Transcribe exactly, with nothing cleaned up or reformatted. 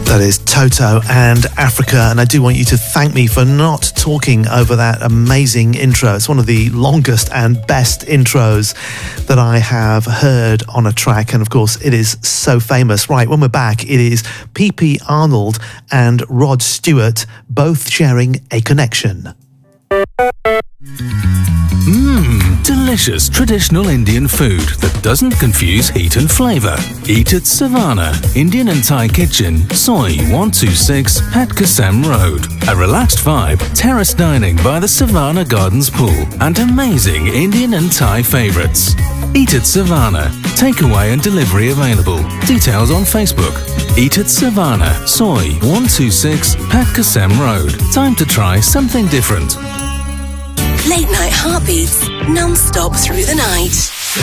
That is Toto and Africa, and I do want you to thank me for not talking over that amazing intro. It's one of the longest and best intros that I have heard on a track, and of course it is so famous. Right, when we're back, it is P P Arnold and Rod Stewart both sharing a connection. Mmm, delicious traditional Indian food that doesn't confuse heat and flavour. Eat at Savannah, Indian and Thai Kitchen, Soy one two six, Hat Kasem Road. A relaxed vibe, terrace dining by the Savannah Gardens pool, and amazing Indian and Thai favourites. Eat at Savannah. Takeaway and delivery available. Details on Facebook. Eat at Savannah, Soy one two six, Hat Kasem Road. Time to try something different. Late night heartbeats, non-stop through the night.